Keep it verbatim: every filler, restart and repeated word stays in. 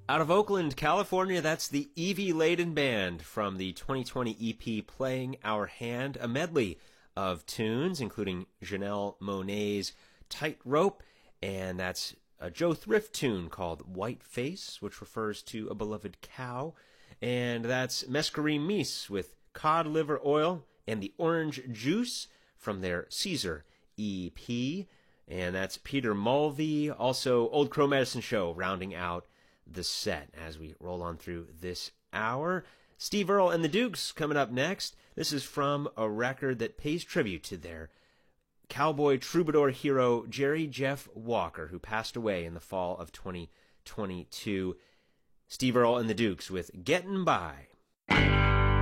Out of Oakland, California, that's the Evie Layden Band from the twenty twenty E P Playing Our Hand, a medley of tunes, including Janelle Monáe's Tightrope, and that's a Joe Thrift tune called White Face, which refers to a beloved cow, and that's Mescaline Meese with Cod Liver Oil and the Orange Juice from their Caesar E P, and that's Peter Mulvey, also Old Crow Medicine Show, rounding out the set as we roll on through this hour. Steve Earle and the Dukes coming up next. This is from a record that pays tribute to their cowboy troubadour hero Jerry Jeff Walker, who passed away in the fall of twenty twenty-two. Steve Earle and the Dukes with Gettin' By.